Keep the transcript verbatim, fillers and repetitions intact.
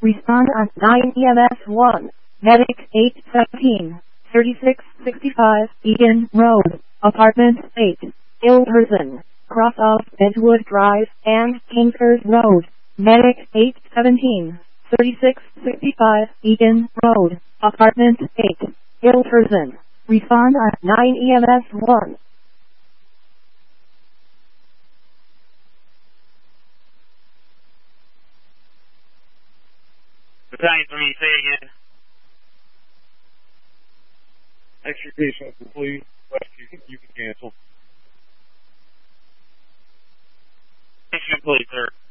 Respond on nine E M S one. Medic eight seventeen, thirty-six sixty-five, Egan Road, Apartment eight, Ilderson, cross off Edgewood Drive and Kingsford Road. Medic eight seventeen, thirty-six sixty-five, Egan Road, Apartment eight, Ilderson. Respond on nine E M S one. Battalion three, say again. Extrication complete. Rescue, you can cancel. Extrication complete, sir.